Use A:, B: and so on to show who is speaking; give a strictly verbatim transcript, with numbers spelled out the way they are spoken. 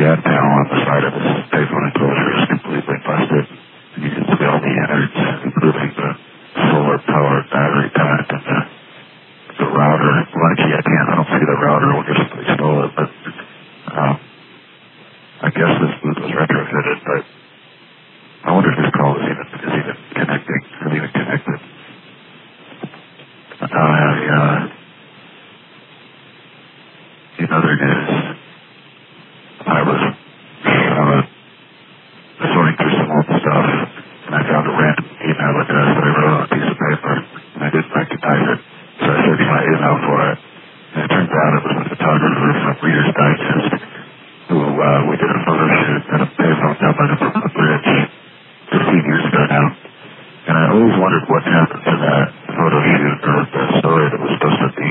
A: ad panel on the side of this payphone enclosure is completely busted. And you can see all the innards, including the solar-powered battery pack and the, the router. Lucky I can't, I don't see the router. We'll just somebody stole it, but um, I guess this booth was retrofitted, but I wonder if this call is even, is even connecting, is even connected. I, uh, in other news, I was uh, sorting through some old stuff, and I found a random email address that I wrote on a piece of paper, and I didn't recognize it, so I searched my email for it, and it turns out it was a photographer from Reader's Digest, who uh, we did a photo shoot at a payphone down by the Brooklyn Bridge fifteen years ago now, and I always wondered what happened to that photo shoot, or the story that was supposed to be